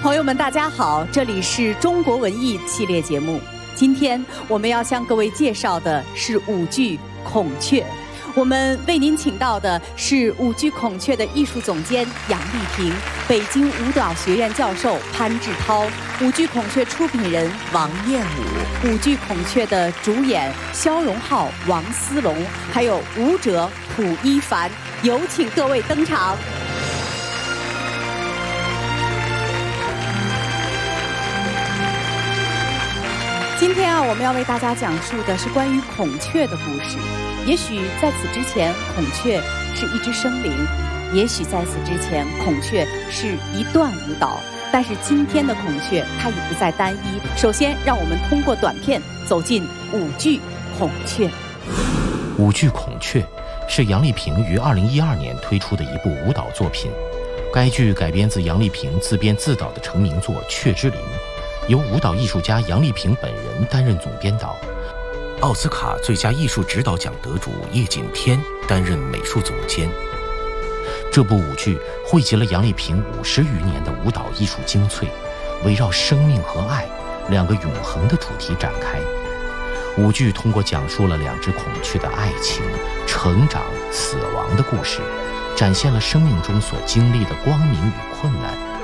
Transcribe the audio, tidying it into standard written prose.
朋友们，大家好，这里是中国文艺系列节目。今天我们要向各位介绍的是舞剧《孔雀》。我们为您请到的是舞剧《孔雀》的艺术总监杨丽萍，北京舞蹈学院教授潘志涛，舞剧《孔雀》出品人王艳武，舞剧《孔雀》的主演肖荣浩、王思龙，还有舞者卜一凡，有请各位登场。今天我们要为大家讲述的是关于孔雀的故事。也许在此之前，孔雀是一只生灵；也许在此之前，孔雀是一段舞蹈。但是今天的孔雀，它已不再单一。首先，让我们通过短片走进舞剧《孔雀》。 舞剧《孔雀》是杨丽萍于2012年推出的一部舞蹈作品。该剧改编自杨丽萍自编自导的成名作《雀之林》。由舞蹈艺术家杨丽萍本人担任总编导，奥斯卡最佳艺术指导奖得主叶锦添担任美术总监。这部舞剧汇集了杨丽萍50余年的舞蹈艺术精粹，围绕生命和爱两个永恒的主题展开。舞剧通过讲述了两只孔雀的爱情、成长、死亡的故事，展现了生命中所经历的光明与困难，